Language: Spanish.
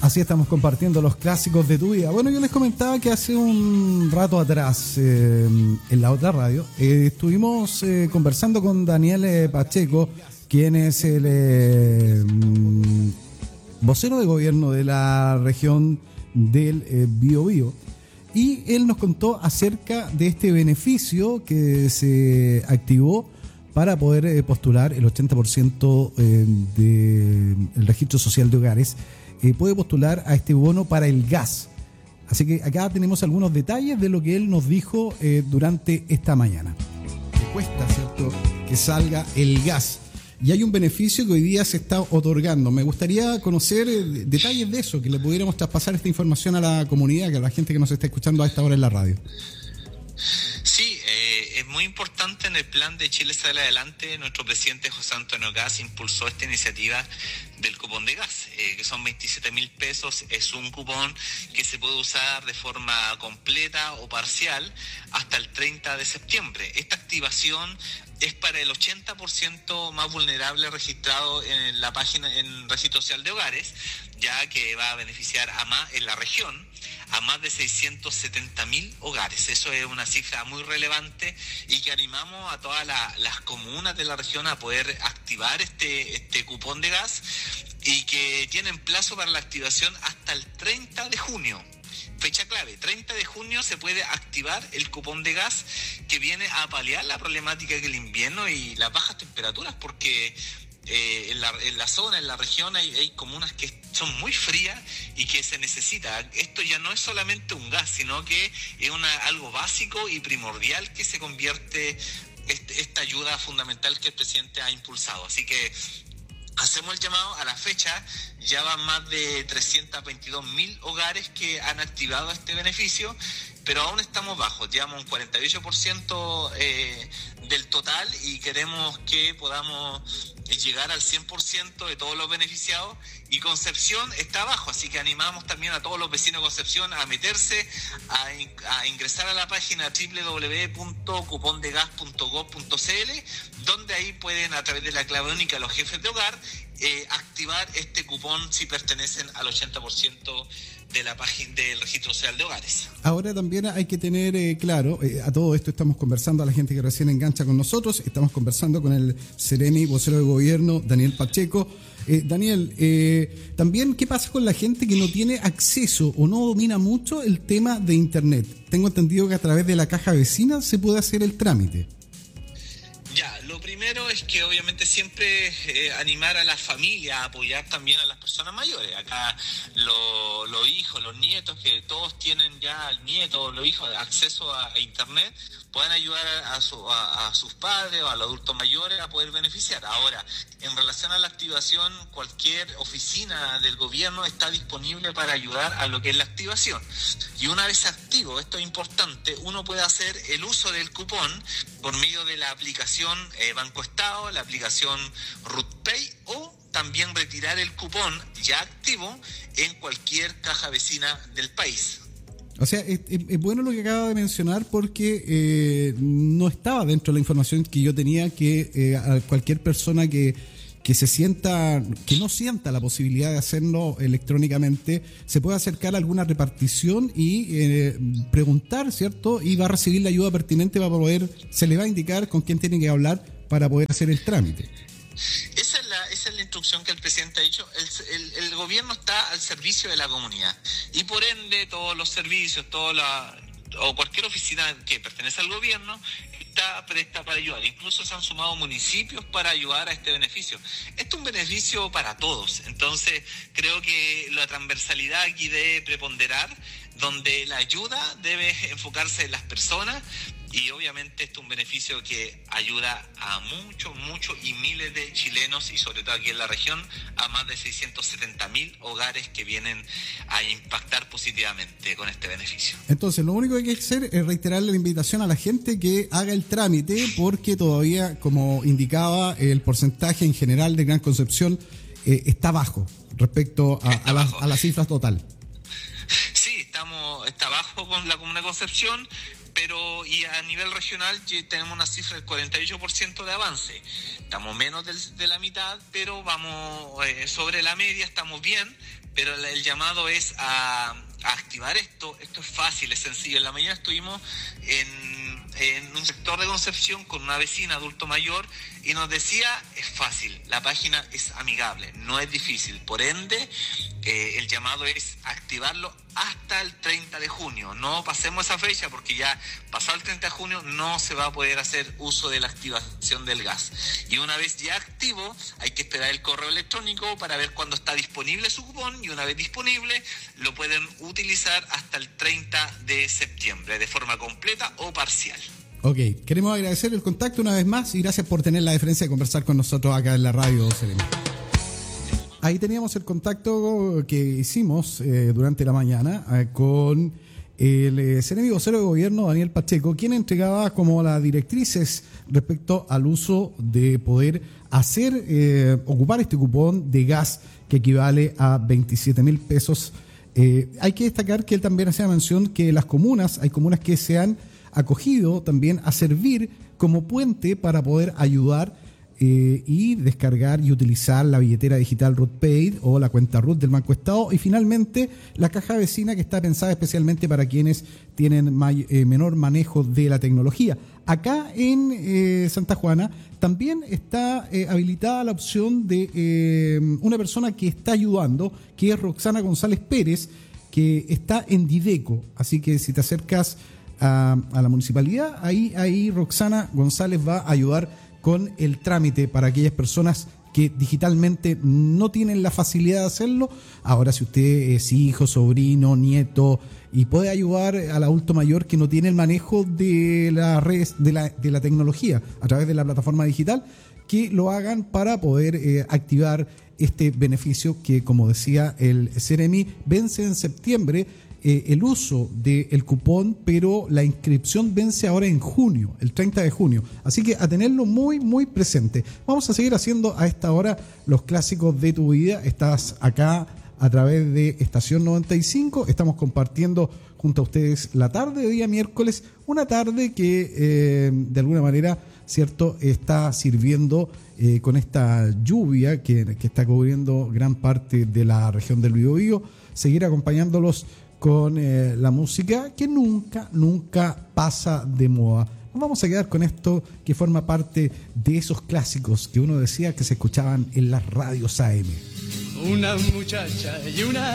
Así estamos compartiendo los clásicos de tu vida. Bueno, yo les comentaba que hace un rato atrás, en la otra radio, estuvimos conversando con Daniel Pacheco, quien es el vocero de gobierno de la región del Biobío. Y él nos contó acerca de este beneficio que se activó para poder postular el 80% del registro social de hogares. Puede postular a este bono para el gas. Así que acá tenemos algunos detalles de lo que él nos dijo durante esta mañana. Que cuesta, ¿cierto?, que salga el gas. Y hay un beneficio que hoy día se está otorgando. Me gustaría conocer detalles de eso, que le pudiéramos traspasar esta información a la comunidad, que a la gente que nos está escuchando a esta hora en la radio. Sí, es muy importante. En el plan de Chile Sale Adelante, nuestro presidente José Antonio Kast impulsó esta iniciativa del cupón de gas, que son 27.000 pesos. Es un cupón que se puede usar de forma completa o parcial hasta el 30 de septiembre. Esta activación es para el 80% más vulnerable registrado en la página, en Registro Social de Hogares, ya que va a beneficiar a más en la región, a más de 670.000 hogares. Eso es una cifra muy relevante y que animamos a todas las comunas de la región a poder activar este cupón de gas, y que tienen plazo para la activación hasta el 30 de junio. Fecha clave, 30 de junio se puede activar el cupón de gas, que viene a paliar la problemática que el invierno y las bajas temperaturas, porque en la zona, en la región hay comunas que son muy frías y que se necesita. Esto ya no es solamente un gas, sino que es algo básico y primordial que se convierte esta ayuda fundamental que el presidente ha impulsado. Así que hacemos el llamado. A la fecha ya van más de 322.000 hogares que han activado este beneficio, pero aún estamos bajos, llevamos un 48% del total, y queremos que podamos llegar al 100% de todos los beneficiados, y Concepción está abajo, así que animamos también a todos los vecinos de Concepción a meterse, a ingresar a la página www.cupondegas.gov.cl, donde ahí pueden, a través de la clave única, los jefes de hogar, activar este cupón si pertenecen al 80% de la página del Registro Social de Hogares. Ahora también hay que tener claro, a todo esto estamos conversando, a la gente que recién engancha con nosotros, estamos conversando con el Seremi, vocero de gobierno, Daniel Pacheco. Daniel, también, ¿qué pasa con la gente que no tiene acceso o no domina mucho el tema de Internet? Tengo entendido que a través de la caja vecina se puede hacer el trámite. Ya, lo primero es que obviamente siempre animar a la familia a apoyar también a las personas mayores. Acá los hijos, los nietos, que todos tienen ya, el nieto, los hijos, acceso a Internet, pueden ayudar a sus padres o a los adultos mayores a poder beneficiar. Ahora, en relación a la activación, cualquier oficina del gobierno está disponible para ayudar a lo que es la activación. Y una vez activo, esto es importante, uno puede hacer el uso del cupón por medio de la aplicación Banco Estado, la aplicación RUTPay, o también retirar el cupón ya activo en cualquier caja vecina del país. O sea, es bueno lo que acaba de mencionar, porque no estaba dentro de la información que yo tenía, que a cualquier persona que no sienta la posibilidad de hacerlo electrónicamente, se puede acercar a alguna repartición y preguntar, ¿cierto? Y va a recibir la ayuda pertinente para poder, se le va a indicar con quién tiene que hablar para poder hacer el trámite. Esa es la instrucción que el presidente ha dicho. El gobierno está al servicio de la comunidad, y por ende todos los servicios, o cualquier oficina que pertenece al gobierno está presta para ayudar. Incluso se han sumado municipios para ayudar a este beneficio. Esto es un beneficio para todos, entonces creo que la transversalidad aquí debe preponderar, donde la ayuda debe enfocarse en las personas. Y obviamente esto es un beneficio que ayuda a muchos y miles de chilenos, y sobre todo aquí en la región, a más de 670.000 hogares que vienen a impactar positivamente con este beneficio. Entonces, lo único que hay que hacer es reiterarle la invitación a la gente que haga el trámite, porque todavía, como indicaba, el porcentaje en general de Gran Concepción está bajo respecto a la cifra total. Sí, está bajo con la Comuna de Concepción, pero y a nivel regional tenemos una cifra del 48% de avance. Estamos menos de la mitad, pero vamos sobre la media, estamos bien, pero el llamado es a activar esto. Esto es fácil, es sencillo. En la mañana estuvimos en un sector de Concepción con una vecina adulto mayor y nos decía, es fácil, la página es amigable, no es difícil. Por ende, el llamado es activarlo hasta el 30 de junio. No pasemos esa fecha porque ya pasado el 30 de junio no se va a poder hacer uso de la activación del gas. Y una vez ya activo, hay que esperar el correo electrónico para ver cuándo está disponible su cupón, y una vez disponible lo pueden utilizar hasta el 30 de septiembre de forma completa o parcial. Ok, queremos agradecer el contacto una vez más y gracias por tener la deferencia de conversar con nosotros acá en la radio Seremi. Ahí teníamos el contacto que hicimos durante la mañana con el Seremi vocero de gobierno Daniel Pacheco, quien entregaba como las directrices respecto al uso de poder ocupar este cupón de gas que equivale a 27.000 pesos. Hay que destacar que él también hacía mención que hay comunas que se han acogido también a servir como puente para poder ayudar y descargar y utilizar la billetera digital RUTPaid o la cuenta RUT del Banco Estado, y finalmente la caja vecina, que está pensada especialmente para quienes tienen menor manejo de la tecnología. Acá en Santa Juana también está habilitada la opción de una persona que está ayudando, que es Roxana González Pérez, que está en Dideco. Así que si te acercas a la municipalidad, ahí Roxana González va a ayudar con el trámite para aquellas personas que digitalmente no tienen la facilidad de hacerlo. Ahora, si usted es hijo, sobrino, nieto y puede ayudar al adulto mayor que no tiene el manejo de las redes, de la tecnología a través de la plataforma digital, que lo hagan para poder activar este beneficio que, como decía el Seremi, vence en septiembre el uso del cupón, pero la inscripción vence ahora en junio, el 30 de junio. Así que a tenerlo muy, muy presente. Vamos a seguir haciendo a esta hora los clásicos de tu vida. Estás acá a través de Estación 95. Estamos compartiendo junto a ustedes la tarde de día miércoles, una tarde que de alguna manera, cierto, está sirviendo con esta lluvia que está cubriendo gran parte de la región del Biobío, seguir acompañándolos con la música que nunca pasa de moda. Nos vamos a quedar con esto que forma parte de esos clásicos que uno decía que se escuchaban en las radios AM. Una muchacha y una